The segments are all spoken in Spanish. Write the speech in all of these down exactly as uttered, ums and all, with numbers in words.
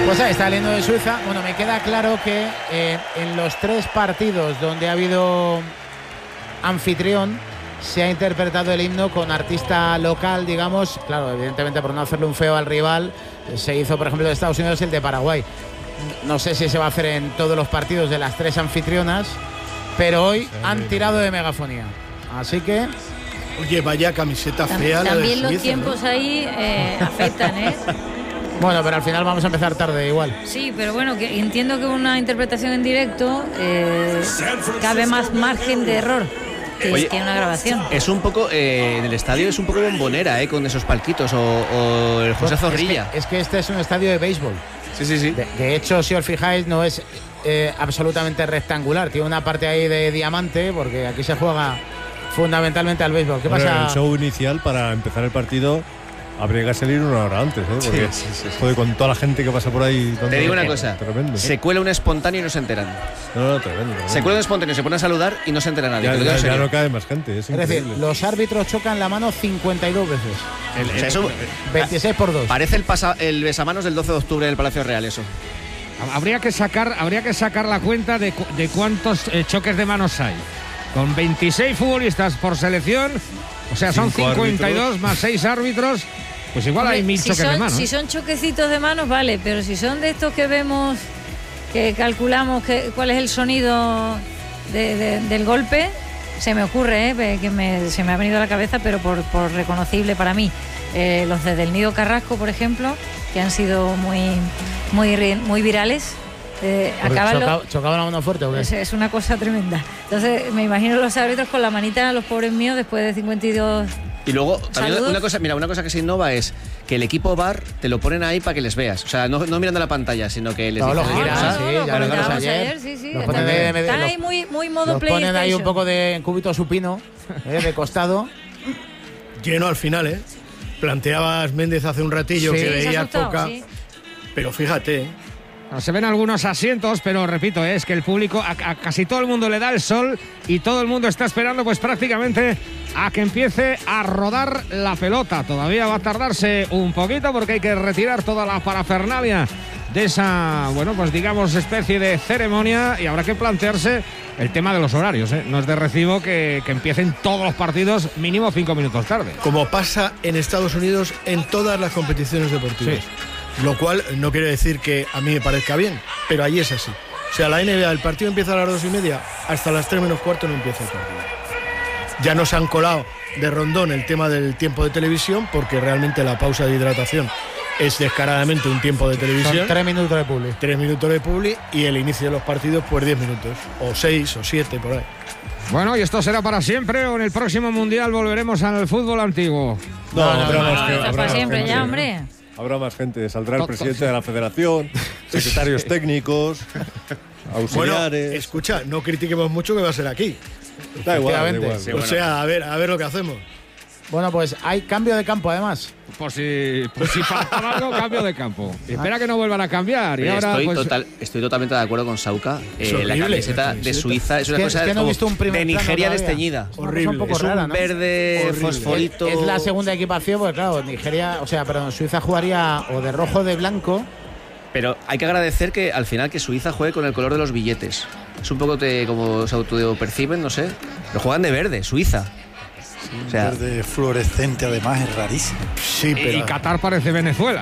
Pues ahí está el himno de Suiza. Bueno, me queda claro que eh, en los tres partidos donde ha habido anfitrión se ha interpretado el himno con artista local, digamos. Claro, evidentemente por no hacerle un feo al rival, se hizo, por ejemplo, de Estados Unidos el de Paraguay. No sé si se va a hacer en todos los partidos de las tres anfitrionas, pero hoy sí, han tirado de megafonía. Así que... Oye, vaya camiseta fea. También la de los Suiza, tiempos, ¿no? Ahí eh, afectan, ¿eh? Bueno, pero al final vamos a empezar tarde igual. Sí, pero bueno, que entiendo que una interpretación en directo eh, cabe más margen de error que, Oye, que una grabación. Es un poco, eh, en el estadio es un poco bombonera, ¿eh? Con esos palquitos o, o el José Zorrilla. Es que, es que este es un estadio de béisbol. Sí, sí, sí. De, de hecho, si os fijáis, no es eh, absolutamente rectangular. Tiene una parte ahí de diamante, porque aquí se juega fundamentalmente al béisbol. ¿Qué bueno, pasa? El show inicial para empezar el partido habría que salir una hora antes, ¿eh? Porque sí, sí, sí. Joder, con toda la gente que pasa por ahí. Te digo una cosa, tremendo, se cuela un espontáneo y no se enteran. No, no, tremendo, tremendo. Se cuela un espontáneo, se pone a saludar y no se entera nadie. Ya, ya, ya no cae más gente, es, es decir, los árbitros chocan la mano cincuenta y dos veces. El, el, o sea, eso, veintiséis por dos. Parece el, pasa, el besamanos del doce de octubre del Palacio Real, eso. Habría que sacar, habría que sacar la cuenta de, de cuántos eh, choques de manos hay. Con veintiséis futbolistas por selección, o sea, son cincuenta y dos árbitros. Más seis árbitros, pues igual Hombre, hay mil si choques son, de manos. Si son choquecitos de manos, vale, pero si son de estos que vemos, que calculamos que, cuál es el sonido de, de, del golpe, se me ocurre, eh, que me, se me ha venido a la cabeza, pero por, por reconocible para mí. Eh, los de Del Nido Carrasco, por ejemplo, que han sido muy, muy, muy virales. Eh, choca, ¿Chocaban a uno fuerte o qué? Es, es una cosa tremenda. Entonces me imagino los árbitros con la manita, los pobres míos, después de cincuenta y dos. Y luego también una cosa, mira, una cosa que se innova es que el equipo V A R te lo ponen ahí para que les veas. O sea, no, no mirando la pantalla, sino que les no, dicen, los giran, ah, sí, no, ya lo vimos ayer. ayer, sí, sí. Los Están, ponen de, de, están los, ahí muy, muy modo los PlayStation. ponen ahí un poco de cúbito supino, eh, de costado. Lleno al final, ¿eh? Planteabas Méndez hace un ratillo sí, que veía poca, sí. Pero fíjate, ¿eh? No, se ven algunos asientos, pero repito, es que el público, a, a casi todo el mundo le da el sol y todo el mundo está esperando pues prácticamente a que empiece a rodar la pelota. Todavía va a tardarse un poquito porque hay que retirar toda la parafernalia de esa, bueno, pues digamos especie de ceremonia y habrá que plantearse el tema de los horarios, ¿eh? No es de recibo que, que empiecen todos los partidos mínimo cinco minutos tarde. Como pasa en Estados Unidos en todas las competiciones deportivas. Sí. Lo cual no quiere decir que a mí me parezca bien, pero allí es así. O sea, la N B A, el partido empieza a las dos y media, hasta las tres menos cuarto no empieza el partido. Ya nos han colado de rondón el tema del tiempo de televisión, porque realmente la pausa de hidratación es descaradamente un tiempo de televisión. Son tres minutos de publi. Tres minutos de publi y el inicio de los partidos, pues diez minutos, o seis o siete, por ahí. Bueno, ¿y esto será para siempre o en el próximo Mundial volveremos al fútbol antiguo? No, no, no, no, no, no, no para siempre gente, ya, hombre. Habrá más gente, saldrá el presidente de la federación, secretarios técnicos, auxiliares. Bueno, escucha, no critiquemos mucho que va a ser aquí. Da igual, da igual. O sea, a ver, a ver lo que hacemos. Bueno, pues hay cambio de campo además. Por si, por si falta algo, cambio de campo. Y espera que no vuelvan a cambiar. Y ahora, estoy, pues... total, estoy totalmente de acuerdo con Sauca. Eh, la camiseta de Suiza es una es que, cosa es que no como visto un de Nigeria desteñida. Horrible. Un poco es rara, un ¿no? verde Horrible. fosforito. Es, es la segunda equipación, porque claro, Nigeria, o sea, perdón, Suiza jugaría o de rojo o de blanco. Pero hay que agradecer que al final que Suiza juegue con el color de los billetes. Es un poco te, como se autoperciben, no sé. Lo juegan de verde, Suiza. Sí, o sea, verde fluorescente además es rarísimo. Sí, pero... Y Qatar parece Venezuela.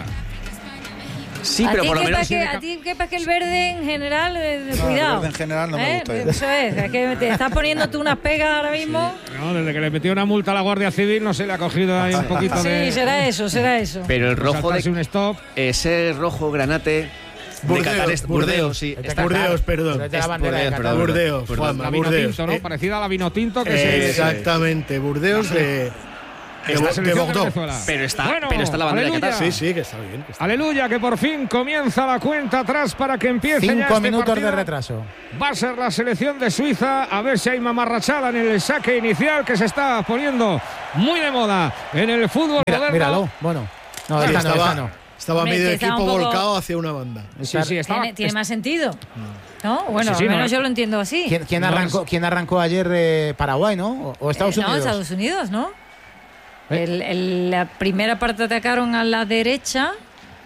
Sí, pero por lo menos... Que, a ti qué pasa que el verde en general, eh, no, cuidado. El verde en general no ¿Eh? me gusta. Eso es, es que te estás poniendo tú unas pegas ahora mismo. Sí. No, desde que le metió una multa a la Guardia Civil no se le ha cogido ahí un poquito sí, de... Sí, será eso, será eso. Pero el rojo de... un stop. Ese rojo granate... Burdeos, de Qatar es, Burdeos, Burdeos, sí. Está Burdeos, perdón. Es la bandera Burdeos, de Qatar. Burdeos, Juanma, la Burdeos. Tinto, ¿no? Eh, Parecida a la Vinotinto que eh, se... Exactamente, Burdeos de... De, de Bordeaux. Pero está, bueno, pero está la bandera aleluya. de Qatar. Sí, sí, que está bien. Que está aleluya, que por fin comienza la cuenta atrás para que empiece Cinco ya este minutos partido. de retraso. Va a ser la selección de Suiza, a ver si hay mamarrachada en el saque inicial que se está poniendo muy de moda en el fútbol Mira, moderno. Míralo, bueno. No, sí, esta estaba, no, esta no. Estaba Hombre, medio estaba equipo poco... volcado hacia una banda. Sí, sí, estaba... ¿Tiene, tiene más sentido? ¿No? Bueno, sí, sí, al menos no, yo lo entiendo así. ¿Quién, quién, no arrancó, es... ¿quién arrancó ayer? Eh, Paraguay, ¿no? ¿O, o Estados eh, Unidos? No, Estados Unidos, ¿no? ¿Eh? El, el, la primera parte atacaron a la derecha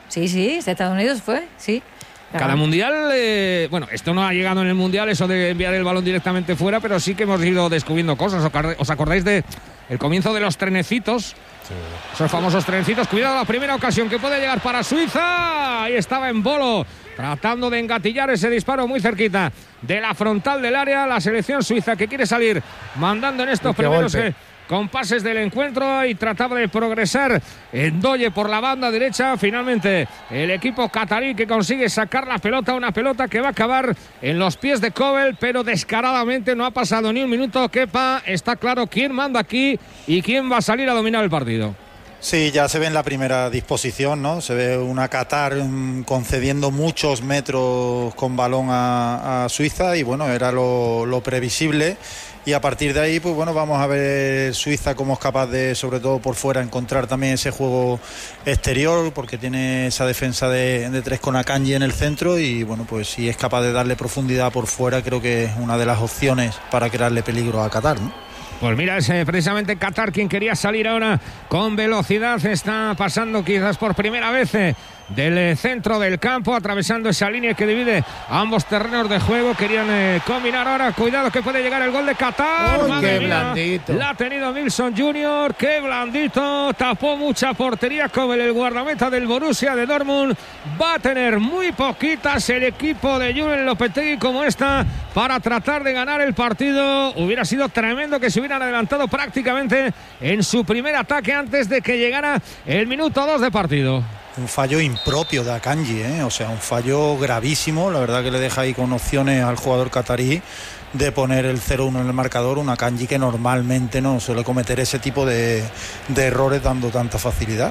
Sí, sí, de Estados Unidos fue, sí. Cada mundial, eh, bueno, esto no ha llegado en el mundial, eso de enviar el balón directamente fuera, pero sí que hemos ido descubriendo cosas. ¿Os acordáis de el comienzo de los trenecitos? Sí. Esos famosos trenecitos. Cuidado, la primera ocasión que puede llegar para Suiza. Ahí estaba Embolo, tratando de engatillar ese disparo muy cerquita de la frontal del área. La selección suiza que quiere salir mandando en estos primeros eh, compases del encuentro y trataba de progresar en Ndoye por la banda derecha. Finalmente el equipo catarí que consigue sacar la pelota, una pelota que va a acabar en los pies de Kobel, pero descaradamente. No ha pasado ni un minuto. Kepa, está claro quién manda aquí y quién va a salir a dominar el partido. Sí, ya se ve en la primera disposición, ¿no? Se ve una Qatar um, concediendo muchos metros con balón a, a Suiza y bueno, era lo, lo previsible. Y a partir de ahí, pues bueno, vamos a ver Suiza cómo es capaz de, sobre todo por fuera, encontrar también ese juego exterior, porque tiene esa defensa de, de tres con Akanji en el centro y bueno, pues si es capaz de darle profundidad por fuera, creo que es una de las opciones para crearle peligro a Qatar, ¿no? Pues mira, es eh, precisamente Qatar quien quería salir ahora con velocidad. Está pasando quizás por primera vez eh, del eh, centro del campo, atravesando esa línea que divide ambos terrenos de juego. Querían eh, combinar ahora. Cuidado que puede llegar el gol de Qatar. ¡Uy, Madre qué mía! blandito! La ha tenido Milson junior ¡Qué blandito! Tapó mucha portería como el guardameta del Borussia de Dortmund. Va a tener muy poquitas el equipo de Julen Lopetegui como esta para tratar de ganar el partido. Hubiera sido tremendo que se hubieran adelantado prácticamente en su primer ataque antes de que llegara el minuto dos de partido. Un fallo impropio de Akanji, ¿eh? O sea, un fallo gravísimo. La verdad que le deja ahí con opciones al jugador catarí de poner el cero uno en el marcador. Un Akanji que normalmente no suele cometer ese tipo de, de errores dando tanta facilidad.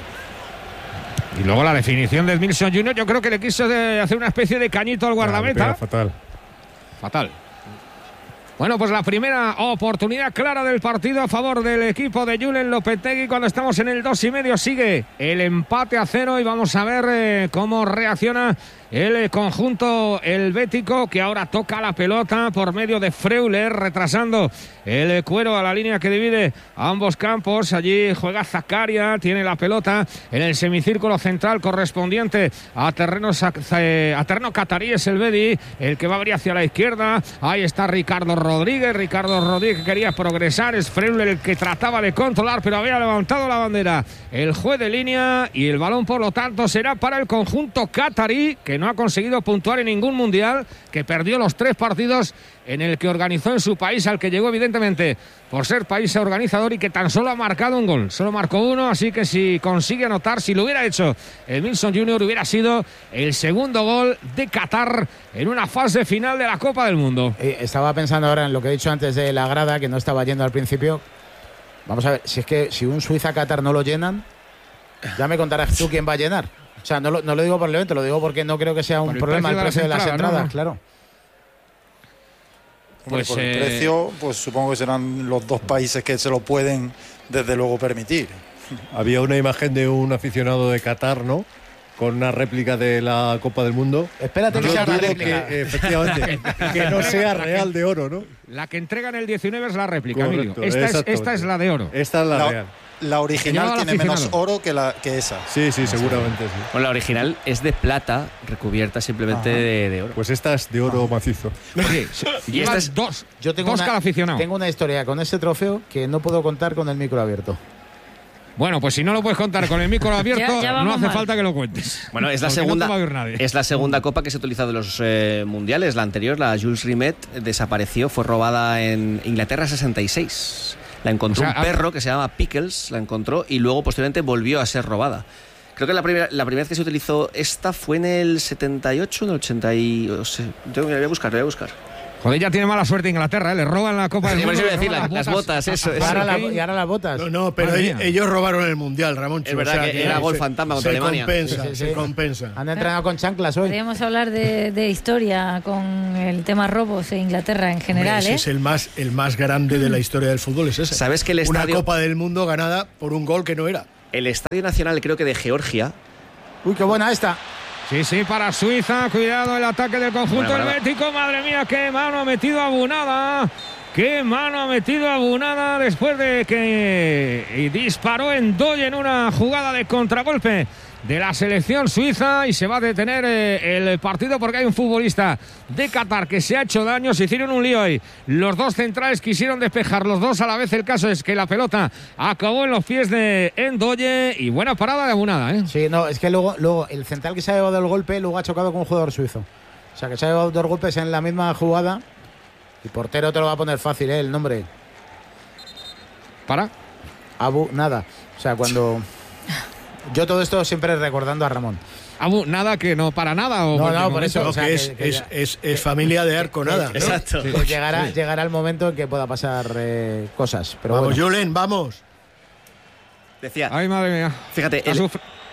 Y luego la definición de Milson junior, yo creo que le quiso de hacer una especie de cañito al guardameta. Ah, fatal. Fatal. Bueno, pues la primera oportunidad clara del partido a favor del equipo de Julen Lopetegui. Cuando estamos en el dos y medio sigue el empate a cero y vamos a ver eh, cómo reacciona el conjunto helvético, que ahora toca la pelota por medio de Freuler, retrasando el cuero a la línea que divide a ambos campos. Allí juega Zakaria, tiene la pelota en el semicírculo central correspondiente a terreno, a terreno catarí. Es el Bedi el que va a abrir hacia la izquierda. Ahí está Ricardo Rodríguez. Ricardo Rodríguez que quería progresar. Es Freuler el que trataba de controlar, pero había levantado la bandera el juez de línea y el balón, por lo tanto, será para el conjunto catarí, que no ha conseguido puntuar en ningún mundial, que perdió los tres partidos en el que organizó en su país, al que llegó evidentemente por ser país organizador, y que tan solo ha marcado un gol, solo marcó uno. Así que si consigue anotar, si lo hubiera hecho el Milson junior, hubiera sido el segundo gol de Qatar en una fase final de la Copa del Mundo. Eh, estaba pensando ahora en lo que he dicho antes de la grada, que no estaba yendo al principio. Vamos a ver, si es que si un Suiza-Qatar no lo llenan, ya me contarás tú quién va a llenar. O sea, no lo, no lo digo por el evento, lo digo porque no creo que sea un problema el precio de las entradas, ¿no? Claro. Pues, por el eh... precio, pues supongo que serán los dos países que se lo pueden, desde luego, permitir. Había una imagen de un aficionado de Qatar, ¿no?, con una réplica de la Copa del Mundo. Espérate que sea una réplica. Que, efectivamente, que no sea real de oro, ¿no? La que entregan el diecinueve es la réplica, Emilio. Esta es, esta es la de oro. Esta es la, la real. La original tiene menos oro que, la, que esa. Sí, sí, seguramente sí. Bueno, la original es de plata, recubierta simplemente de, de oro. Pues esta es de oro Ajá. macizo. Sí, y esta es dos. Yo tengo dos una, cada aficionado. Tengo una historia con ese trofeo que no puedo contar con el micro abierto. Bueno, pues si no lo puedes contar con el micro abierto, ya, ya no hace mal. falta que lo cuentes. Bueno, es la segunda, no es la segunda copa que se ha utilizado en los eh, mundiales. La anterior, la Jules Rimet, desapareció, fue robada en Inglaterra sesenta y seis. La encontró o sea, un perro que se llama Pickles, la encontró y luego posteriormente volvió a ser robada. Creo que la primera, la primera vez que se utilizó esta fue en el setenta y ocho, en el ochenta y... O sea, yo voy a buscar, voy a buscar. Joder, ya tiene mala suerte Inglaterra, ¿eh? Le roban la Copa del sí, Mundo. Por eso decir, la, las botas, eso. eso. Ahora la, y ahora las botas. No, no, pero ellos, ellos robaron el Mundial, Ramón. Es verdad, o sea, que, que era gol fantasma contra se Alemania. Compensa, sí, sí, sí. Se compensa. Han entrenado con chanclas hoy. Podríamos hablar de, de historia con el tema robos en Inglaterra en general. Ese ¿eh? es el más, el más grande de la historia del fútbol, es ese. ¿Sabes que el estadio... Una Copa del Mundo ganada por un gol que no era. El Estadio Nacional, creo que de Georgia... Uy, qué buena esta. Sí, sí, para Suiza. Cuidado el ataque del conjunto bueno, helvético. Madre mía, qué mano ha metido Abunada. Qué mano ha metido Abunada después de que disparó en Ndoye en una jugada de contragolpe de la selección suiza y se va a detener eh, el partido porque hay un futbolista de Qatar que se ha hecho daño. Se hicieron un lío ahí. Los dos centrales quisieron despejar los dos a la vez. El caso es que la pelota acabó en los pies de Ndoye y buena parada de Abunada, ¿eh? Sí, no, es que luego, luego el central que se ha llevado el golpe luego ha chocado con un jugador suizo. O sea, que se ha llevado dos golpes en la misma jugada. Y portero te lo va a poner fácil, ¿eh? El nombre. ¿Para? Abu, nada. O sea, cuando... Yo todo esto siempre recordando a Ramón. Abu, nada que no para nada. ¿O no, no, por eso. No, o sea, que que, es, que es, ya, es, es familia de Arco, que, nada. Que, ¿no? Exacto. Que llegará, sí. llegará el momento en que pueda pasar eh, cosas. Pero vamos, bueno. Julen, vamos. Decía. Ay, madre mía. Fíjate, el,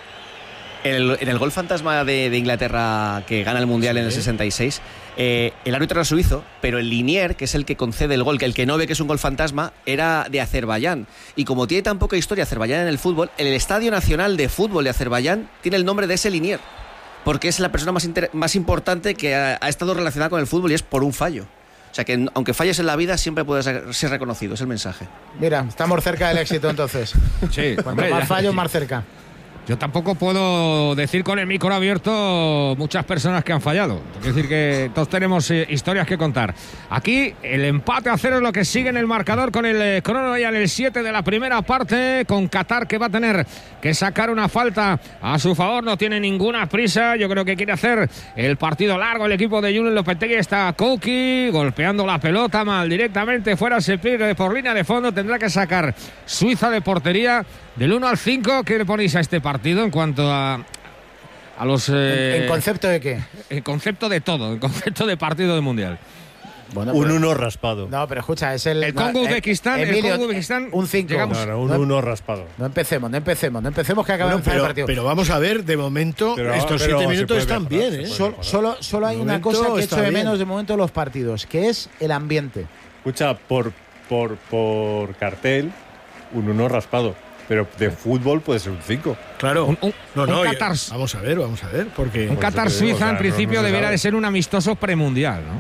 el, en el gol fantasma de, de Inglaterra que gana el Mundial sí. en el sesenta y seis, eh, el árbitro era suizo, pero el linier, que es el que concede el gol, que el que no ve que es un gol fantasma, era de Azerbaiyán. Y como tiene tan poca historia Azerbaiyán en el fútbol, el Estadio Nacional de Fútbol de Azerbaiyán tiene el nombre de ese linier, porque es la persona más, inter- más importante que ha, ha estado relacionada con el fútbol y es por un fallo. O sea que aunque falles en la vida, siempre puedes ser reconocido, es el mensaje. Mira, estamos cerca del éxito entonces. Sí, cuanto hombre, más ya, fallos, sí. más cerca. Yo tampoco puedo decir con el micro abierto muchas personas que han fallado. Es decir, que todos tenemos eh, historias que contar. Aquí el empate a cero es lo que sigue en el marcador con el eh, crono ya en el siete de la primera parte, con Qatar que va a tener que sacar una falta a su favor. No tiene ninguna prisa. Yo creo que quiere hacer el partido largo el equipo de Julen Lopetegui. Está Kouki golpeando la pelota mal directamente fuera Sepir por línea de fondo. Tendrá que sacar Suiza de portería. Del uno al cinco, ¿qué le ponéis a este partido en cuanto a, a los... Eh, ¿En, ¿En concepto de qué? En concepto de todo, en concepto de partido de Mundial. Bueno, un uno raspado. No, pero escucha, es el... El Congo-Uzbekistán, eh, el Congo-Uzbekistán... Un cinco. No, no, un uno raspado. No empecemos, no empecemos, no empecemos que acabamos bueno, pero, el partido. Pero vamos a ver, de momento, pero, estos pero siete minutos están bien, ¿eh? Solo, solo, solo hay una cosa que echo de menos de momento en los partidos, que es el ambiente. Escucha, por, por, por cartel, un uno raspado. Pero de fútbol puede ser un cinco. Claro. Un, un, no, no, un Qatar, vamos a ver, vamos a ver. Porque un Qatar-Suiza, o sea, en principio, no, no debería de ser un amistoso premundial, ¿no?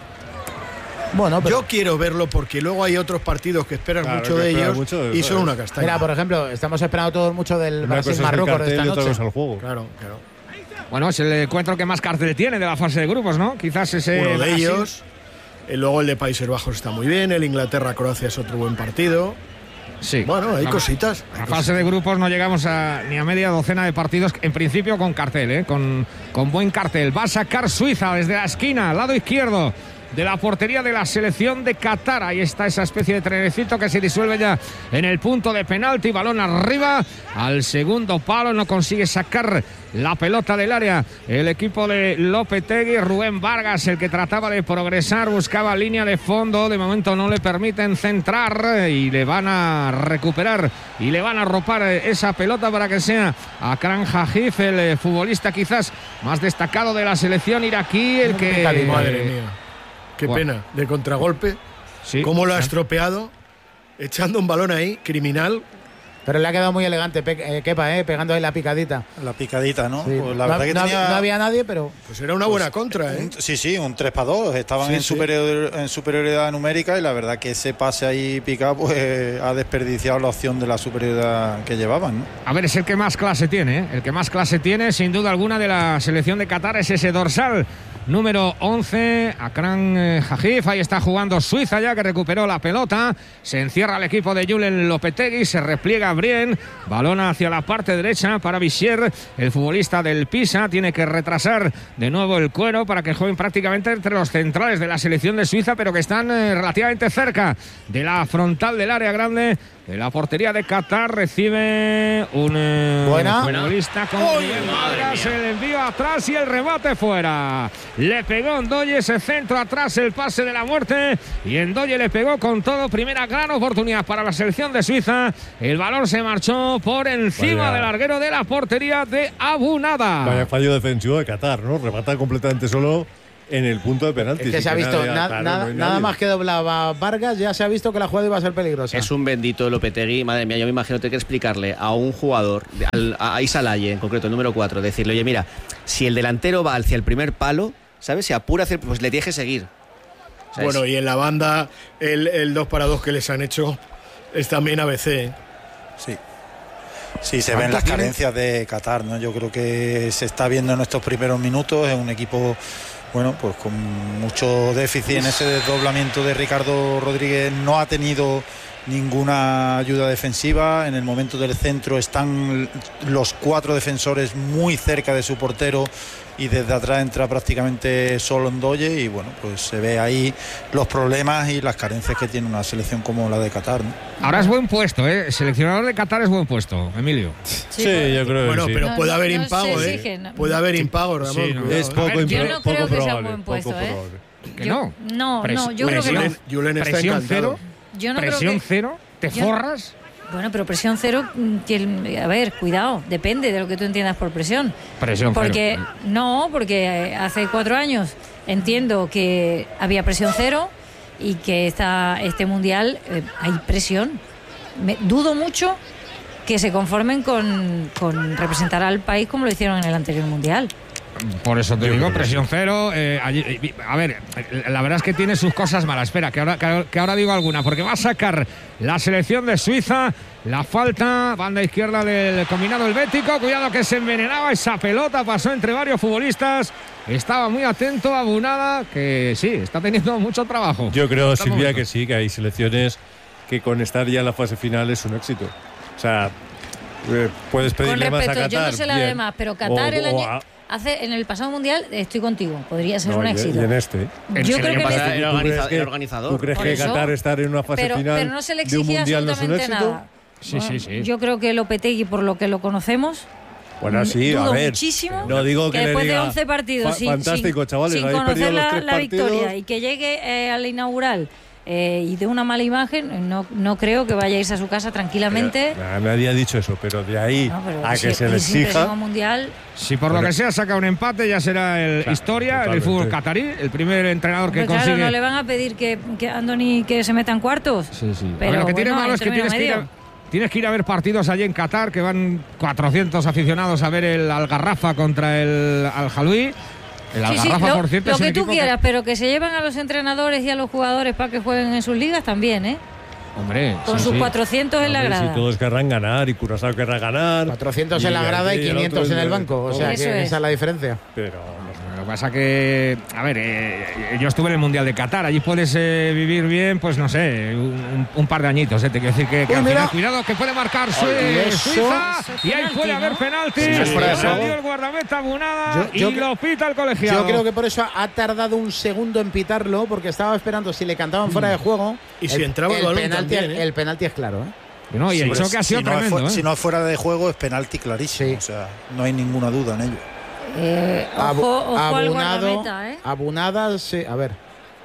Bueno, pero... Yo quiero verlo porque luego hay otros partidos que esperan claro, mucho que de ellos mucho de y son una castaña. Mira, por ejemplo, estamos esperando todos mucho del Brasil-Marruecos de esta noche. Al juego. Claro, claro. Bueno, es el encuentro que más cartel tiene de la fase de grupos, ¿no? Quizás ese... Uno de Brasil. ellos. Luego el de Países Bajos está muy bien. El Inglaterra-Croacia es otro buen partido. Sí. Bueno, hay la, cositas. En la fase de grupos no llegamos a, ni a media docena de partidos, en principio con cartel, ¿eh? con, con buen cartel. Va a sacar Suiza desde la esquina, lado izquierdo de la portería de la selección de Qatar. Ahí está esa especie de trenecito que se disuelve ya en el punto de penalti. Balón arriba al segundo palo. No consigue sacar la pelota del área el equipo de Lopetegui. Rubén Vargas, el que trataba de progresar, buscaba línea de fondo. De momento no le permiten centrar y le van a recuperar y le van a arropar esa pelota para que sea Akram Hajif, el futbolista quizás más destacado de la selección iraquí, el que... Madre mía. Qué bueno. Pena, de contragolpe. Sí. Cómo lo ha estropeado, echando un balón ahí, criminal. Pero le ha quedado muy elegante, Pe- Kepa, eh, pegando ahí la picadita. La picadita, ¿no? Sí. Pues la no, verdad que no, tenía... no había nadie, pero... Pues era una buena pues, contra, ¿eh? Un, sí, sí, un tres para dos. Estaban sí, en, sí. superior, en superioridad numérica y la verdad que ese pase ahí picado pues ha desperdiciado la opción de la superioridad que llevaban, ¿no? A ver, es el que más clase tiene, ¿eh? El que más clase tiene, sin duda alguna, de la selección de Qatar es ese dorsal número once, Akram Hajif. Ahí está jugando Suiza ya, que recuperó la pelota. Se encierra el equipo de Julen Lopetegui, se repliega Brien, balón hacia la parte derecha para Bichier, el futbolista del Pisa. Tiene que retrasar de nuevo el cuero para que jueguen prácticamente entre los centrales de la selección de Suiza, pero que están eh, relativamente cerca de la frontal del área grande de la portería de Qatar. Recibe un eh, Buena. futbolista con Rubén Vargas, el envío atrás y el remate fuera. Le pegó Ndoye, ese centro atrás, el pase de la muerte, y Ndoye le pegó con todo. Primera gran oportunidad para la selección de Suiza. El balón se marchó por encima Vaya. del larguero de la portería de Abunada. Vaya fallo defensivo de Qatar, ¿no? Remata completamente solo en el punto de penalti. Es que se ha visto, nadie, na, claro, na, no nada más que doblaba Vargas, ya se ha visto que la jugada iba a ser peligrosa. Es un bendito Lopetegui, madre mía, yo me imagino tener que explicarle a un jugador, al, a Issa Laye en concreto, el número cuatro, decirle, oye, mira, si el delantero va hacia el primer palo, ¿sabes? Se apura hacia el, pues le deje seguir. ¿Sabes? Bueno, y en la banda, el, el dos para dos que les han hecho es también A B C. Sí. Sí, se ven las tiene? carencias de Qatar, ¿no? Yo creo que se está viendo en estos primeros minutos, es un equipo, bueno, pues con mucho déficit en ese desdoblamiento de Ricardo Rodríguez, no ha tenido ninguna ayuda defensiva, en el momento del centro están los cuatro defensores muy cerca de su portero y desde atrás entra prácticamente solo Ndoye y bueno, pues se ve ahí los problemas y las carencias que tiene una selección como la de Qatar, ¿no? Ahora es buen puesto, ¿eh? Seleccionador de Qatar es buen puesto, Emilio. Sí, sí yo creo bueno, que sí. pero No, puede no, haber no impago, ¿eh? Exige, no. Puede haber impago, Ramón. Sí, no, es poco, ver, yo no poco creo que probable, sea un buen puesto, poco ¿eh? probable. Que Yo, no. No, Pres- no, yo creo que presión, no. Julen está presión encantado. cero. Yo no Presión creo que, cero. ¿Te yo- forras? Bueno, pero presión cero, que, a ver, cuidado, depende de lo que tú entiendas por presión. Presión Porque, cero. no, porque hace cuatro años entiendo que había presión cero y que esta, este mundial eh, hay presión. Me, dudo mucho que se conformen con, con representar al país como lo hicieron en el anterior mundial. Por eso te digo, presión cero. Eh, allí, eh, a ver, la verdad es que tiene sus cosas malas. Espera, que ahora, que, que ahora digo alguna, porque va a sacar la selección de Suiza. La falta, banda izquierda del combinado helvético. Cuidado que se envenenaba esa pelota, pasó entre varios futbolistas. Estaba muy atento a Bunada, que sí, está teniendo mucho trabajo. Yo creo, Está Silvia, momento. que sí, que hay selecciones que con estar ya en la fase final es un éxito. O sea, eh, puedes Con pedirle más a respeto, Qatar. yo no sé la bien. demás, pero Qatar O- el o año, a- hace, en el pasado mundial estoy contigo, podría ser no, un y- éxito. Y en este. En Yo el creo año que pasado le- Era ¿Tú organiza- crees que- era organizador. ¿Tú crees Por que eso, Qatar estar en una fase pero, final pero no se le de un exigía mundial no es un absolutamente éxito? nada. Sí, sí, sí. Yo creo que Lopetegui, por lo que lo conocemos, Bueno, sí, dudo a ver. muchísimo No digo que, que le después diga, de once partidos fa- sin, fantástico, sin- chavales, sin habéis perdido conocer los la, tres la partidos. victoria y que llegue eh, al inaugural eh, y de una mala imagen, no, no creo que vaya a irse a su casa tranquilamente. Pero, nah, nadie ha dicho eso, pero de ahí No, pero a si- que se le sin presión exija. mundial, Si por lo Pero- que sea saca un empate, ya será el Claro, historia en el totalmente. fútbol catarí. El primer entrenador que pues claro, consigue. no le van a pedir que, que Andoni que se meta en cuartos. Sí, sí. Pero A ver, lo que tiene bueno, malo en es que término tienes que, ir a, medio. tienes que ir a ver partidos allí en Qatar, que van cuatrocientos aficionados a ver el Algarrafa contra el Al-Jalui. El Sí, sí, Algarrafa, lo, por cierto, lo es un que tú equipo quieras, pero que se llevan a los entrenadores y a los jugadores para que jueguen en sus ligas también, ¿eh? Hombre, Con sí, sus sí. cuatrocientos en la Hombre, grada. Si todos querrán ganar y Curazao querrá ganar. cuatrocientos y en la grada y aquí el quinientos otro en el es- banco. O sea, Eso que es. esa es la diferencia. Pero no sé. Lo que pasa que, a ver, eh, yo estuve en el Mundial de Qatar, allí puedes eh, vivir bien, pues no sé, un, un par de añitos, ¿eh? Te quiero decir que, que Uy, al mira. final, cuidado que puede marcar Sue- Ay, eso. Suiza Eso es y ahí penalti, puede ¿no? haber penalti. Sí, sí, fuera de Salió juego. el guardameta Bunada Yo- yo y que- lo pita el colegiado. Yo creo que por eso ha tardado un segundo en pitarlo, porque estaba esperando si le cantaban fuera de juego. Y si entraba el el balón penalti, también, ¿eh? el penalti es claro, ¿eh? No, y el Hombre, choque ha sido si no es tremendo. fu- ¿eh? Si no es fuera de juego es penalti clarísimo. Sí. O sea, no hay ninguna duda en ello. Eh, Abu- ojo, ojo al abonado, guardameta, ¿eh? abonada, sí, a ver.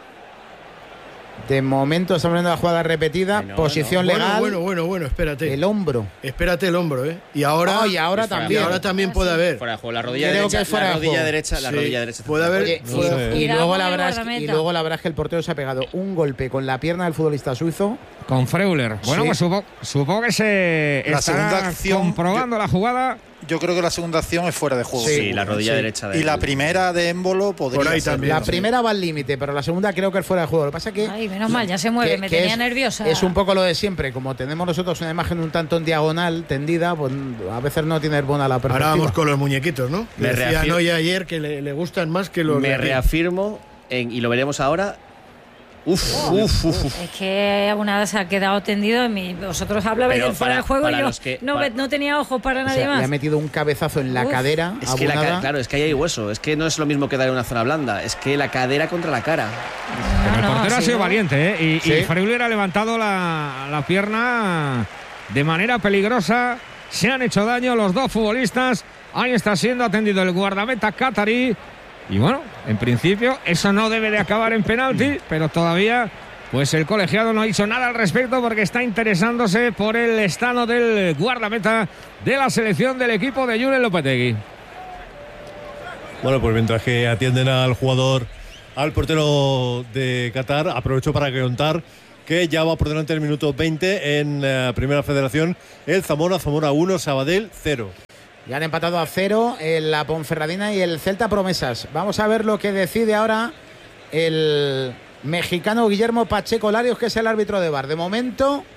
De momento estamos viendo la jugada repetida, Bueno, posición Bueno, legal, bueno, bueno, bueno, espérate. el hombro. Espérate el hombro, ¿eh? Y ahora, Ah, y ahora Es fuera de y también. ahora también puede haber. Fuera de juego. La rodilla Creo derecha, que fuera la de rodilla juego. derecha, la Sí, rodilla derecha. puede haber- Oye, No y- sé. y, Cuidado luego con la el verdad es que, y guardameta. luego la verdad es que el portero se ha pegado un golpe con la pierna del futbolista suizo. Con Freuler. Bueno, Sí. pues supongo, supongo que se La estará segunda acción, comprobando la jugada. Yo creo que la segunda acción es fuera de juego. Sí, Sí, la rodilla sí. derecha. De Y la primera de Émbolo podría Por ahí ser. también. La Sí. primera va al límite, pero la segunda creo que es fuera de juego. Lo que pasa es que Ay, menos mal, ya se mueve, que- me que tenía es, nerviosa. Es un poco lo de siempre, como tenemos nosotros una imagen un tanto en diagonal, tendida, pues a veces no tiene buena la Ahora perspectiva. vamos con los muñequitos, ¿no? Me Decía reafir- Noya ayer que le, le gustan más que los. Me de aquí. reafirmo, en, y lo veremos ahora. Uf, uf, uf, uf. Es que Abunada se ha quedado tendido en mi... Vosotros hablabais Pero del fuera para- de juego para y yo los que- no, para- ve- no tenía ojos para O nadie sea, le ha más. metido un cabezazo en la Uf. cadera. Es que la Abunada. ca- claro, es que ahí hay hueso. Es que no es lo mismo que dar una zona blanda. Es que la cadera contra la cara. Pero el No, no, portero ha sí, sido no. valiente, ¿eh? Y, Sí. y Freuler ha levantado la, la pierna de manera peligrosa. Se han hecho daño los dos futbolistas. Ahí está siendo atendido el guardameta catarí. Y bueno, en principio eso no debe de acabar en penalti, pero todavía pues el colegiado no ha dicho nada al respecto porque está interesándose por el estado del guardameta de la selección del equipo de Julen Lopetegui. Bueno, pues mientras que atienden al jugador, al portero de Qatar, aprovecho para contar que ya va por delante el minuto veinte en la Primera Federación. El Zamora, Zamora uno, Sabadell cero. Ya han empatado a cero en la Ponferradina y el Celta Promesas. Vamos a ver lo que decide ahora el mexicano Guillermo Pacheco Larios, que es el árbitro de V A R. De momento,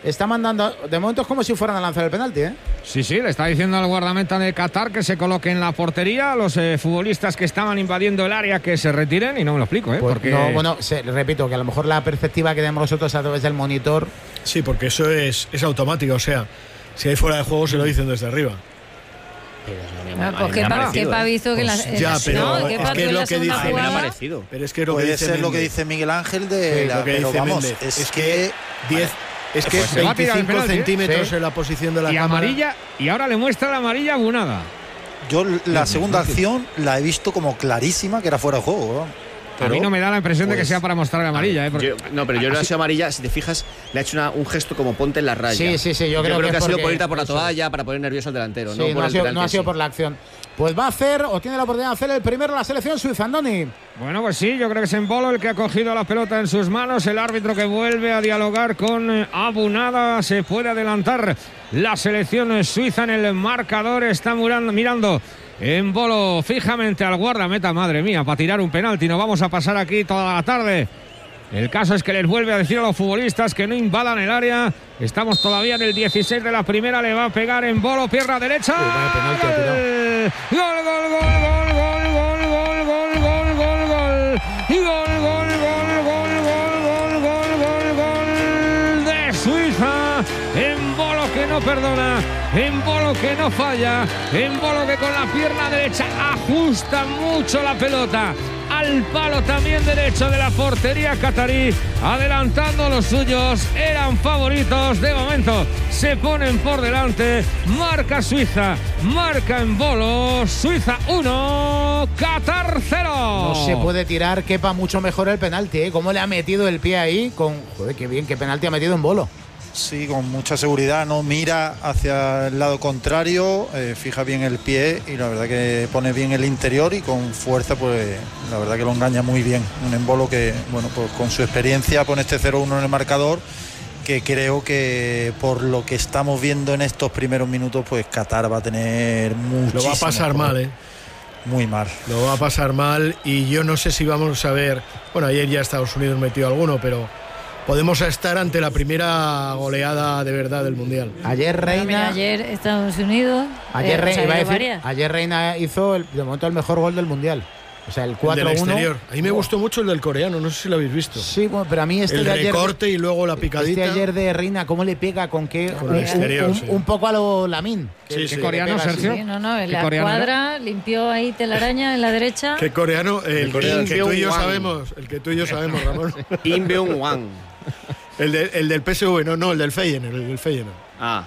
está mandando, de momento es como si fueran a lanzar el penalti, ¿eh? Sí, sí, le está diciendo al guardameta de Qatar que se coloque en la portería, a los eh, futbolistas que estaban invadiendo el área que se retiren, y no me lo explico, ¿eh? Pues porque... no, bueno, se, repito, que a lo mejor la perspectiva que tenemos nosotros a través del monitor... Sí, porque eso es, es automático, o sea, si hay fuera de juego se lo dicen desde arriba. Ah, pues qué pa, qué pa visto que la, pues ya, pero no, es que es lo que dice, me ha parecido. Pero es que lo puede que dice ser Méndez. lo que dice Miguel Ángel de sí, la, lo que pero dice vamos, Méndez. es, es que que diez es que pues veinticinco penalti, centímetros sí. en la posición de la y cámara. amarilla, y ahora le muestra la amarilla a Bunada. yo la segunda acción la he visto como clarísima que era fuera de juego, ¿no? Pero, a mí no me da la impresión pues, de que sea para mostrar la amarilla, ¿eh? Porque, yo, no, pero yo no ha sido amarilla, si te fijas, le ha hecho una, un gesto como ponte en la raya. Sí, sí, sí, yo, yo creo, creo que, que ha sido porque, por irte por la toalla, para poner nervioso al delantero, sí, no no, por ha el sido, penalti no ha sido sí. por la acción. Pues va a hacer, o tiene la oportunidad de hacer el primero la selección suiza, Andoni. bueno, pues sí, yo creo que es Embolo el que ha cogido la pelota en sus manos, el árbitro que vuelve a dialogar con eh, Abunada, se puede adelantar la selección suiza en el marcador, está mirando, mirando Embolo fijamente al guardameta, madre mía, para tirar un penalti, nos vamos a pasar aquí toda la tarde. El caso es que les vuelve a decir a los futbolistas que no invadan el área. Estamos todavía en el dieciséis de la primera. Le va a pegar Embolo, pierna derecha. Uy, gol, gol, gol, gol, gol, gol, gol, gol, gol, gol. Y gol, gol, gol, gol, gol, gol, gol, gol, gol de Suiza. Embolo que no perdona. Embolo que no falla. Embolo que con la pierna derecha ajusta mucho la pelota al palo también derecho de la portería catarí, adelantando los suyos, eran favoritos, de momento se ponen por delante, marca Suiza, marca Embolo, Suiza uno, Qatar cero. No se puede tirar, quepa mucho mejor el penalti, ¿eh? Cómo le ha metido el pie ahí, con, joder, qué bien, qué penalti ha metido Embolo. Sí, con mucha seguridad, no mira hacia el lado contrario, eh, fija bien el pie y la verdad que pone bien el interior y con fuerza, pues la verdad que lo engaña muy bien. Un Embolo que, bueno, pues con su experiencia pone este cero uno en el marcador, que creo que por lo que estamos viendo en estos primeros minutos, pues Qatar va a tener muchísimo. Lo va a pasar mal, ¿eh? Muy mal. Lo va a pasar mal y yo no sé si vamos a ver, bueno, ayer ya Estados Unidos metió alguno, pero podemos estar ante la primera goleada de verdad del Mundial. Ayer Reina... Mira, ayer Estados Unidos... Ayer, eh, Reina, o sea, iba a decir, varias. ayer Reina hizo el, de momento el mejor gol del Mundial. O sea, el cuatro uno. El del exterior. A mí me gustó mucho el del coreano, no sé si lo habéis visto. Sí, bueno, pero a mí este el de ayer... recorte y luego la picadita. Este ayer de Reina, ¿cómo le pega? ¿Con qué? Con el un, exterior, un, sí. un poco a lo Lamin. Sí, ¿Qué sí. coreano, pega así. Sergio? Sí, no, no, en ¿Qué la coreano cuadra limpió ahí telaraña en la derecha. Qué coreano, el, El coreano, el que tú y yo Wang. sabemos, el que tú y yo sabemos, Ramón. Im Beung-hwan. el, de, el del P S V, no, no, el del Feyenoord, el del Feyenoord. Ah.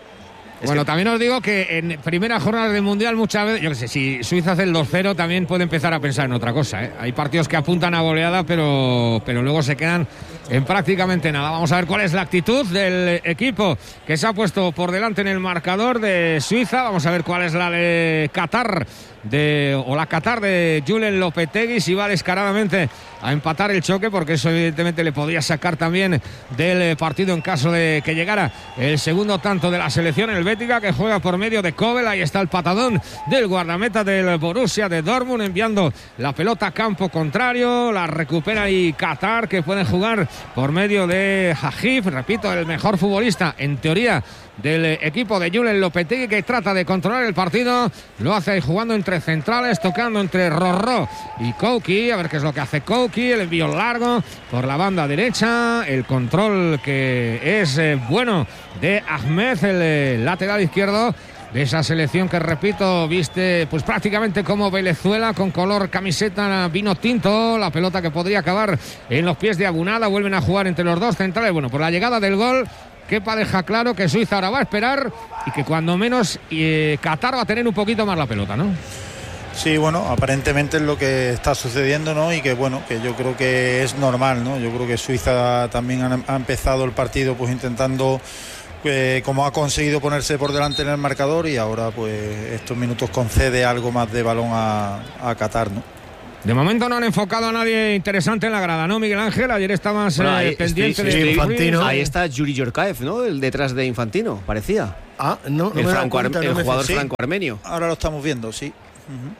Es Bueno, que- también os digo que en primeras jornadas del Mundial muchas veces, yo qué sé, si Suiza hace el dos cero también puede empezar a pensar en otra cosa, ¿eh? Hay partidos que apuntan a goleada, pero, pero luego se quedan en prácticamente nada. Vamos a ver cuál es la actitud del equipo que se ha puesto por delante en el marcador de Suiza. Vamos a ver cuál es la de Qatar, de, o la Qatar de Julen Lopetegui, si va descaradamente a empatar el choque, porque eso evidentemente le podría sacar también del partido en caso de que llegara el segundo tanto de la selección helvética, que juega por medio de Kobel. Ahí está el patadón del guardameta del Borussia de Dortmund, enviando la pelota a campo contrario, la recupera y Qatar, que puede jugar por medio de Hajif, repito, el mejor futbolista en teoría del equipo de Julen Lopetegui, que trata de controlar el partido, lo hace ahí jugando entre centrales, tocando entre Rorró y Kouki, a ver qué es lo que hace Kouki, el envío largo por la banda derecha, el control que es eh, bueno de Ahmed, el eh, lateral izquierdo de esa selección que, repito, viste pues prácticamente como Venezuela, con color camiseta vino tinto, la pelota que podría acabar en los pies de Abunada. Vuelven a jugar entre los dos centrales. Bueno, por la llegada del gol, Kepa deja claro que Suiza ahora va a esperar y que cuando menos eh, Qatar va a tener un poquito más la pelota, ¿no? Sí, bueno, aparentemente es lo que está sucediendo, ¿no? Y que, bueno, que yo creo que es normal, ¿no? Yo creo que Suiza también ha, ha empezado el partido pues intentando, eh, como ha conseguido ponerse por delante en el marcador, y ahora pues estos minutos concede algo más de balón a, a Qatar, ¿no? De momento no han enfocado a nadie interesante en la grada, ¿no, Miguel Ángel? Ayer estabas Bueno, eh, ahí pendiente estoy- de estoy- Infantino. Ahí está Yuri Yorkaev, ¿no? El detrás de Infantino, parecía. Ah, no, no el me he dado franco cuenta, el no me jugador sí. franco-armenio. Ahora lo estamos viendo, sí. Uh-huh.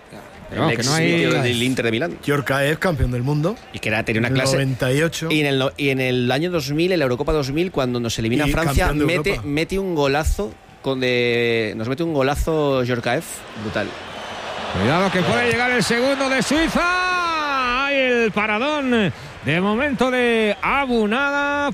el No, ex que no hay- sitio del Inter de Milán. Yorkaev, campeón del mundo. Y que era, tenía una en el clase. noventa y ocho. Y en, el, no- y en el año dos mil, en la Eurocopa dos mil, cuando nos elimina Y Francia, campeón de mete, Europa. mete un golazo. Con de, nos mete un golazo Yorkaev brutal. Cuidado que puede llegar el segundo de Suiza. Hay el paradón de momento de Abunada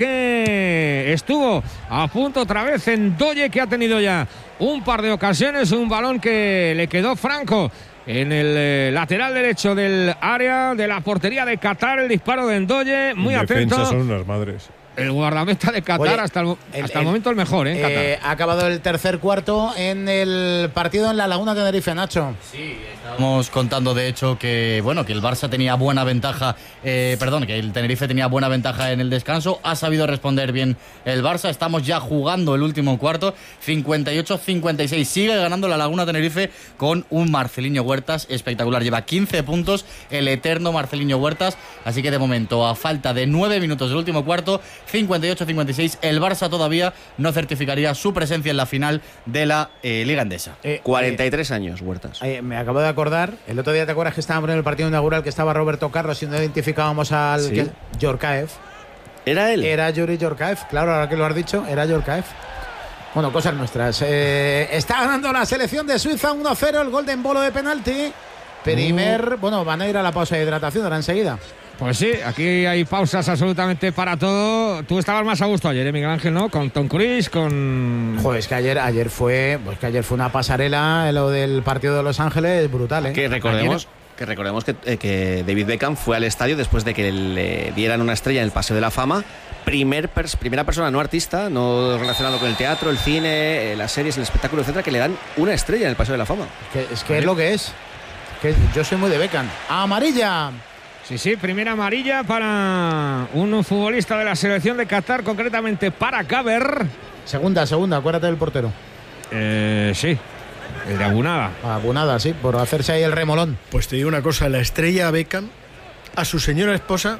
porque estuvo a punto otra vez en Doye, que ha tenido ya un par de ocasiones, un balón que le quedó franco en el eh, lateral derecho del área de la portería de Qatar. El disparo de Ndoye, muy En defensa atento. son unas madres. El guardameta de Qatar. Oye, hasta el, el- hasta el el- momento el mejor, ¿eh? en Qatar. Eh, ha acabado el tercer cuarto en el partido en la Laguna de Tenerife, Nacho. Estamos contando, de hecho, que bueno, que el Barça tenía buena ventaja, eh, perdón, que el Tenerife tenía buena ventaja en el descanso. Ha sabido responder bien el Barça. Estamos ya jugando el último cuarto. cincuenta y ocho a cincuenta y seis. Sigue ganando la Laguna Tenerife con un Marceliño Huertas espectacular. Lleva quince puntos el eterno Marceliño Huertas. Así que de momento, a falta de nueve minutos del último cuarto, cincuenta y ocho a cincuenta y seis, el Barça todavía no certificaría su presencia en la final de la eh, Liga Endesa. Eh, cuarenta y tres años, Huertas. eh, me acabo de acordar, el otro día te acuerdas que estábamos en el partido inaugural que estaba Roberto Carlos y no identificábamos al Sí. que- Yorkaev. ¿Era él? Era Yuri Yorkaev, claro, ahora que lo has dicho, era Yorkaev. Bueno, cosas nuestras. Eh, está ganando la selección de Suiza uno a cero, el gol de embolo de penalti. Primer, bueno, van a ir a la pausa de hidratación ahora enseguida. Pues sí, aquí hay pausas absolutamente para todo. Tú estabas más a gusto ayer, ¿eh, Miguel Ángel, ¿no? Con Tom Cruise, con... Joder, es que ayer, ayer fue, pues que ayer fue una pasarela, lo del partido de Los Ángeles, brutal, ¿eh? Que recordemos, que, recordemos que, eh, que David Beckham fue al estadio después de que le dieran una estrella en el Paseo de la Fama. Primer pers- primera persona no artista, no relacionado con el teatro, el cine, eh, las series, el espectáculo, etcétera, que le dan una estrella en el Paseo de la Fama. Que, es que es lo que es. Que yo soy muy de Beckham. ¡Amarilla! Sí, sí, primera amarilla para un futbolista de la selección de Qatar, concretamente para Gaber. Segunda, segunda, acuérdate del portero. Eh, sí, el de Abunada. Abunada, sí, por hacerse ahí el remolón. Pues te digo una cosa, la estrella Beckham, a su señora esposa,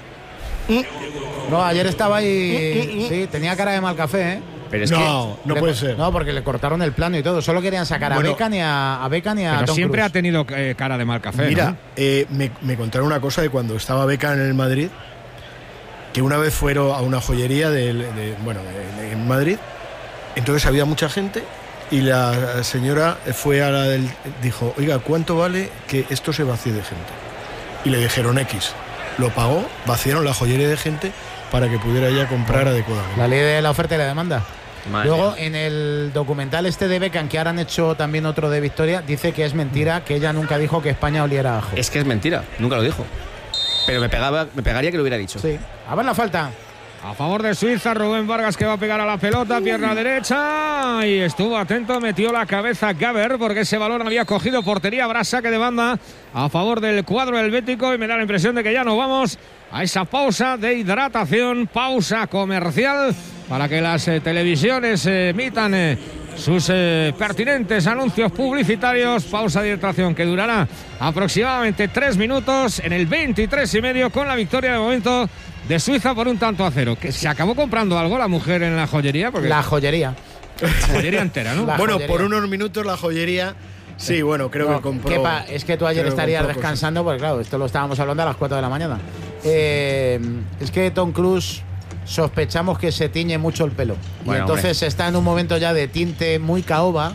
No, ayer estaba ahí. Sí, tenía cara de mal café, ¿eh? Pero es no, no Le- puede ser. No, porque le cortaron el plano y todo. Solo querían sacar Bueno, a Beckham y a, a Beckham y a Pero Tom siempre Cruise. ha tenido eh, cara de mal café. Mira, ¿no? eh, me, me contaron una cosa de cuando estaba Beckham en el Madrid, que una vez fueron a una joyería de, de- bueno, de- de- en Madrid, entonces había mucha gente y la señora fue a la del, dijo, oiga, ¿cuánto vale que esto se vacíe de gente? Y le dijeron X. Lo pagó, vaciaron la joyería de gente para que pudiera ella comprar adecuadamente. La ley de la oferta y la demanda. Madre Luego, mía. en el documental este de Beckham, que ahora han hecho también otro de Victoria, dice que es mentira, que ella nunca dijo que España oliera a ajo. Es que es mentira, nunca lo dijo. Pero me, pegaba, me pegaría que lo hubiera dicho. Sí. A ver la falta. A favor de Suiza, Rubén Vargas, que va a pegar a la pelota, pierna derecha, y estuvo atento, metió la cabeza Gaber porque ese balón había cogido portería. Habrá saque de banda a favor del cuadro helvético y me da la impresión de que ya nos vamos a esa pausa de hidratación, pausa comercial, para que las eh, televisiones eh, emitan eh, sus eh, pertinentes anuncios publicitarios. Pausa de hidratación que durará aproximadamente tres minutos en el veintitrés y medio, con la victoria de momento de Suiza por un tanto a cero. Que se acabó comprando algo la mujer en la joyería, porque La joyería. la joyería entera, ¿no? La bueno, joyería. por unos minutos la joyería, sí, bueno, creo No, que compró. Kepa, es que tú ayer creo que estarías compró cosas. descansando, porque claro, esto lo estábamos hablando a las cuatro de la mañana. Eh, es que Tom Cruise sospechamos que se tiñe mucho el pelo. Y Bueno, entonces está en un momento ya de tinte muy caoba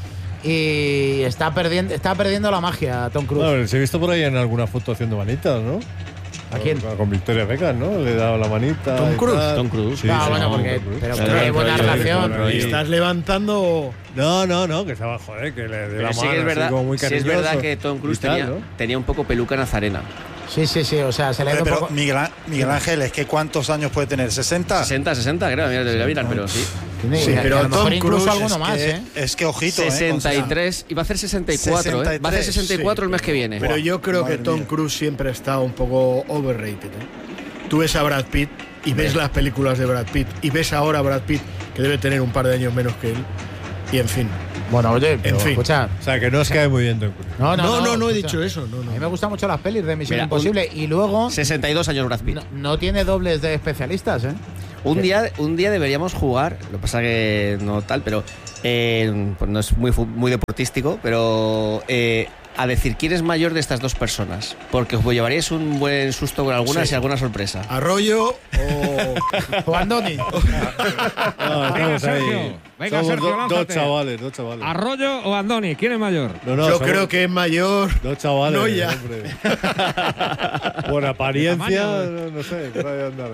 y está perdiendo, está perdiendo la magia Tom Cruise. No, se ha visto por ahí en alguna foto haciendo manitas, ¿no? ¿A quién? Con, con Victoria Beckham, ¿no? Le he dado la manita. Tom y Cruise. tal. Tom Cruise. Sí, Ah, sí, bueno, sí, porque- Tom Cruise. pero Sí, qué sí, buena sí, relación. sí, sí. Y estás levantando. No, no, no, que estaba, joder, que le dé Pero la sí mano que es así verdad, como muy sí es cariñoso verdad que Tom Cruise y tal, tenía, ¿no? tenía un poco peluca nazarena. Sí, sí, sí, o sea, se le ve un Pero poco... Miguel, Á- Miguel Ángel, es que ¿cuántos años puede tener? ¿sesenta? sesenta, sesenta, creo, mira, debería mirar, pero sí. Tiene- Sí, y a- pero a lo mejor Tom incluso Cruise alguno es más, que, ¿eh? Es que ojito, ¿eh? sesenta y tres, y va a hacer sesenta y cuatro, ¿eh? Va a hacer sesenta y tres, sesenta y cuatro el mes que viene. Pero yo creo Madre que Tom mía. Cruise siempre ha estado un poco overrated. ¿eh? Tú ves a Brad Pitt y ves las películas de Brad Pitt y ves ahora a Brad Pitt, que debe tener un par de años menos que él. Y en fin. Bueno, oye, pero En fin. escucha... O sea, que no os cae muy bien Tom Cruise. No, no, No, no, no, he escucha. dicho eso. No, A mí me no. gustan mucho las pelis de Misión Mira, Imposible y luego sesenta y dos años Brad Pitt. no, no tiene dobles de especialistas, ¿eh? Un día, un día deberíamos jugar, lo que pasa que no tal, pero eh, pues no es muy, fu- muy deportístico, pero eh, a decir quién es mayor de estas dos personas, porque os llevaríais un buen susto con algunas Sí. y alguna sorpresa. Arroyo o, o Andoni. No, Venga, estamos Sergio. ahí. Venga, Somos Sergio, do- dos lánzate. chavales, dos chavales. ¿Arroyo o Andoni? ¿Quién es mayor? No, no, yo somos creo que es mayor. dos chavales. No, ya. hombre. Por apariencia, Tamaño, no, no sé, por ahí andar.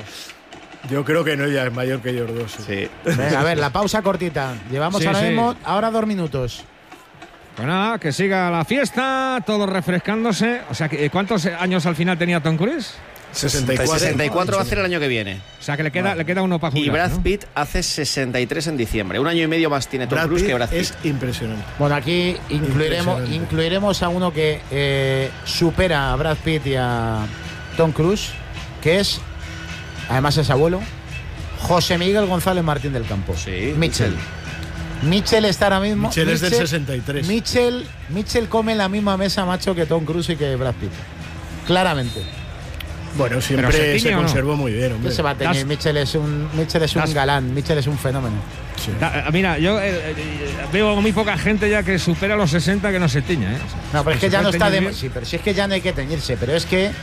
Yo creo que no, ya es mayor que ellos dos. sí. Sí. Venga, a ver, la pausa cortita. Llevamos Sí, ahora sí. mismo, ahora dos minutos. Pues nada, que siga la fiesta, todos refrescándose. O sea, que, ¿cuántos años al final tenía Tom Cruise? sesenta y cuatro. sesenta y cuatro va a hacer el año que viene. O sea, que le queda, le queda uno para Y jugar. Brad ¿no? Pitt hace sesenta y tres en diciembre. Un año y medio más tiene Tom Brad Cruise Pitt que Brad Pitt. es impresionante. Bueno, aquí incluiremos, Impresionante. incluiremos a uno que eh, supera a Brad Pitt y a Tom Cruise, que es, además es abuelo, José Miguel González Martín del Campo. Sí, Mitchell. Mitchell está ahora mismo. Mitchell es del sesenta y tres. Mitchell, Mitchell come en la misma mesa, macho, que Tom Cruise y que Brad Pitt. Claramente. Bueno, siempre Pero se se, tiñe, ¿o no? conservó muy bien, hombre. ¿Qué se va a tener? Das- Mitchell es un, Mitchell es un Das- galán, Mitchell es un fenómeno. Sí. Da- mira, yo eh, eh, veo muy poca gente ya que supera los sesenta que no se tiña. ¿eh? O sea, No, pero es que se ya no puede está teñir de. bien. Sí, pero si es que ya no hay que teñirse. Pero es que.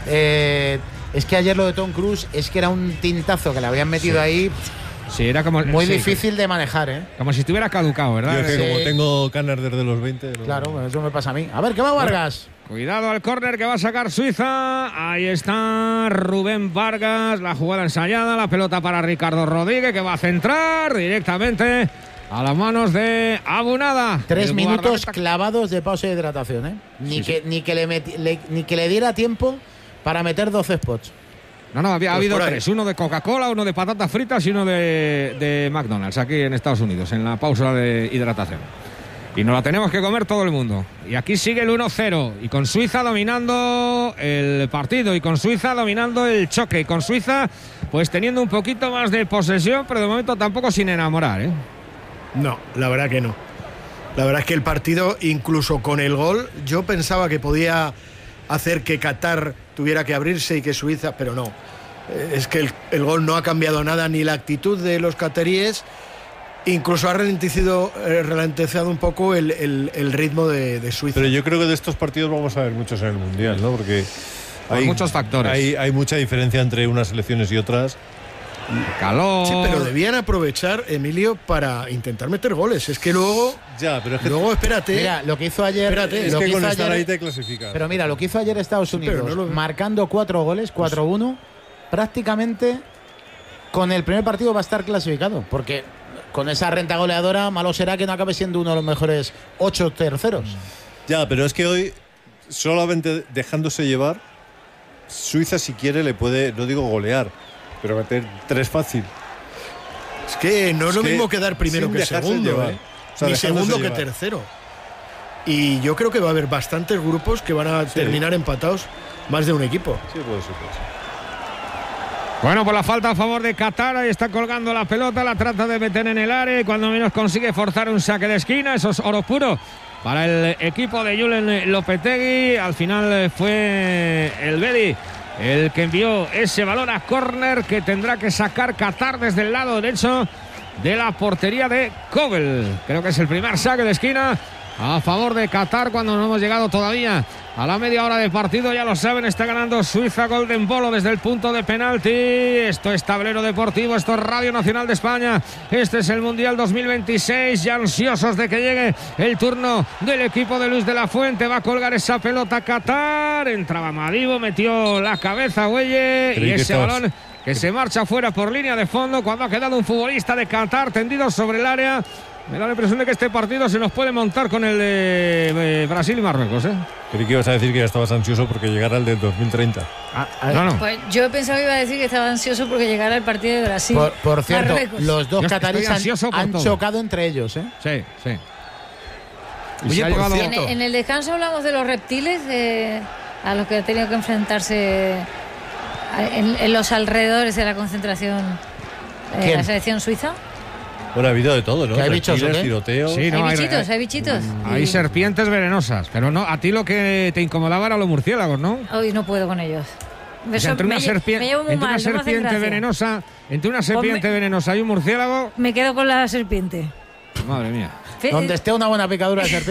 eh, es que ayer lo de Tom Cruise es que era un tintazo que le habían metido ahí Sí, era como. muy sí, difícil de manejar, ¿eh? Como si estuviera caducado, ¿verdad? Yo es que Sí. como tengo canas desde los veinte. no- Claro, bueno, eso me pasa a mí. A ver, ¿qué va Vargas? Cuidado al córner que va a sacar Suiza. Ahí está Rubén Vargas. La jugada ensayada. La pelota para Ricardo Rodríguez que va a centrar directamente a las manos de Abunada. Tres El minutos guardameta- clavados de pausa de hidratación, ¿eh? Ni, Sí, que, ni, que le meti- le- ni que le diera tiempo para meter doce spots. No, no, había Pues habido por ahí. tres. Uno de Coca-Cola, uno de patatas fritas y uno de, de McDonald's aquí en Estados Unidos, en la pausa de hidratación. Y nos la tenemos que comer todo el mundo. Y aquí sigue el uno cero. Y con Suiza dominando el partido. Y con Suiza dominando el choque. Y con Suiza, pues teniendo un poquito más de posesión, pero de momento tampoco sin enamorar, ¿eh? No, la verdad que no. La verdad es que el partido, incluso con el gol, yo pensaba que podía hacer que Qatar tuviera que abrirse y que Suiza, pero no. Eh, Es que el, el gol no ha cambiado nada, ni la actitud de los cataríes, incluso ha ralentizado, eh, ralentizado un poco el, el- el ritmo de, de Suiza. Pero yo creo que de estos partidos vamos a ver muchos en el Mundial, ¿no? Porque Por muchos factores. Hay, hay mucha diferencia entre unas selecciones y otras. Calor. Sí, pero debían aprovechar, Emilio, para intentar meter goles. Es que luego, Ya, pero es que, luego espérate. Mira, lo que hizo ayer. Espérate, es lo que que con hizo estar ayer- ahí te clasificas. Pero mira, lo que hizo ayer Estados Sí, pero Unidos, no lo- marcando cuatro goles, cuatro uno, prácticamente con el primer partido va a estar clasificado. Porque con esa renta goleadora, malo será que no acabe siendo uno de los mejores ocho terceros. Ya, pero es que hoy, solamente dejándose llevar, Suiza si quiere le puede, no digo golear, pero meter tres fácil. Es que no es, Es lo que mismo quedar primero sin que dejarse segundo, llevar. ¿eh? O sea, Ni dejándose segundo que llevar. tercero. Y yo creo que va a haber bastantes grupos que van a terminar empatados, más de un equipo. Sí, puede ser, puede ser. Bueno, por la falta a favor de Qatar, ahí está colgando la pelota, la trata de meter en el área y cuando menos consigue forzar un saque de esquina, eso es oro puro para el equipo de Julen Lopetegui. Al final fue el Bedi el que envió ese balón a córner que tendrá que sacar Qatar desde el lado derecho de la portería de Kobel. Creo que es el primer saque de esquina a favor de Qatar cuando no hemos llegado todavía a la media hora del partido. Ya lo saben, está ganando Suiza Golden Bolo desde el punto de penalti. Esto es Tablero Deportivo, esto es Radio Nacional de España. Este es el Mundial dos mil veintiséis, ya ansiosos de que llegue el turno del equipo de Luis de la Fuente. Va a colgar esa pelota Qatar. Entraba Madibo, metió la cabeza Güelle Creí y que ese estabas- balón que se marcha fuera por línea de fondo cuando ha quedado un futbolista de Qatar tendido sobre el área. Me da la impresión de que este partido se nos puede montar con el de eh, Brasil y Marruecos, ¿eh? Creí que ibas a decir que ya estabas ansioso porque llegara el del dos mil treinta. Ah, ah, No, no. Pues yo pensaba que iba a decir que estaba ansioso porque llegara el partido de Brasil. Por, por cierto, Marruecos. los dos Yo estoy cataríes han, ansioso por han todo. chocado entre ellos, ¿eh? Sí, sí. Y Oye, se ha por llevado- En, en el descanso hablamos de los reptiles eh, a los que ha tenido que enfrentarse en, en los alrededores de la concentración eh, ¿Quién? la selección suiza. Bueno, ha habido de todo, ¿no? ¿Que hay bichos o Reptiles, qué? tiroteos. Sí, no, hay hay- bichitos, hay- hay bichitos. Hay Y serpientes venenosas, pero no, a ti lo que te incomodaba eran los murciélagos, ¿no? hoy no puedo con ellos. O sea, Eso entre una, me, lle- serpien- me llevo muy entre una mal, no me hacen serpiente gracia. venenosa, entre una serpiente Ponme- venenosa y un murciélago, Me quedo con la serpiente. madre mía. Fe- Donde esté una buena picadura de serpiente.